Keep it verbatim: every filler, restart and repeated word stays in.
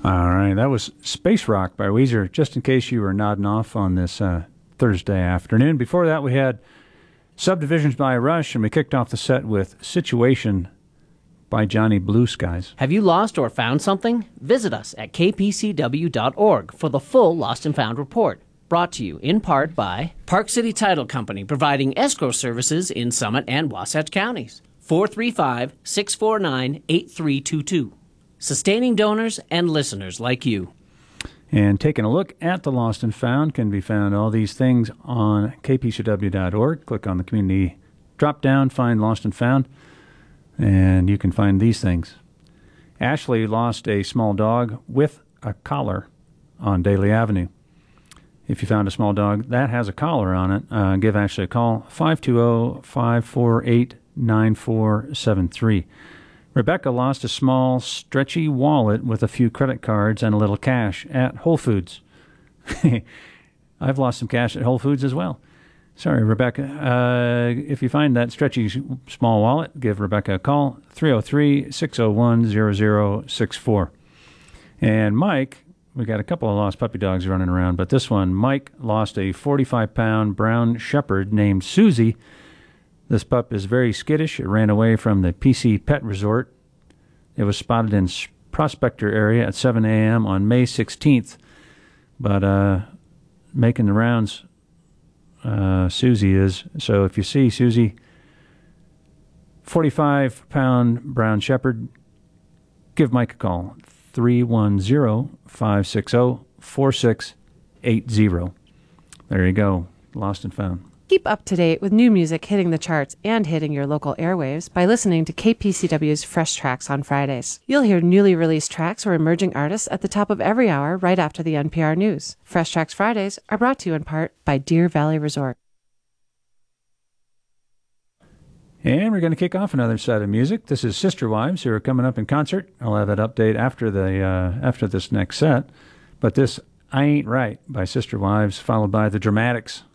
All right, that was Space Rock by Weezer, just in case you were nodding off on this uh, Thursday afternoon. Before that, we had Subdivisions by Rush, and we kicked off the set with Situation by Johnny Blue Skies. Have you lost or found something? Visit us at k p c w dot org for the full Lost and Found report. Brought to you in part by Park City Title Company, providing escrow services in Summit and Wasatch counties. four three five, six four nine, eight three two two. Sustaining donors and listeners like you. And taking a look at the Lost and Found can be found all these things on k p c w dot org. Click on the community drop down, find Lost and Found, and you can find these things. Ashley lost a small dog with a collar on Daly Avenue. If you found a small dog that has a collar on it, uh, give Ashley a call, five two zero, five four eight, nine four seven three. Rebecca lost a small, stretchy wallet with a few credit cards and a little cash at Whole Foods. I've lost some cash at Whole Foods as well. Sorry, Rebecca. Uh, if you find that stretchy small wallet, give Rebecca a call, three oh three, six oh one, zero zero six four. And Mike, we got a couple of lost puppy dogs running around, but this one, Mike lost a forty-five pound brown shepherd named Susie. This pup is very skittish. It ran away from the P C Pet Resort. It was spotted in Prospector area at seven a.m. on May sixteenth, but uh, making the rounds, uh, Susie is. So if you see Susie, forty-five pound brown shepherd, give Mike a call, three one zero, five six zero, four six eight zero. There you go. Lost and Found. Keep up to date with new music hitting the charts and hitting your local airwaves by listening to K P C W's Fresh Tracks on Fridays. You'll hear newly released tracks or emerging artists at the top of every hour right after the N P R News. Fresh Tracks Fridays are brought to you in part by Deer Valley Resort. And we're going to kick off another set of music. This is Sister Wives, who are coming up in concert. I'll have that update after the uh, after this next set. But this I Ain't Right by Sister Wives, followed by The Dramatics.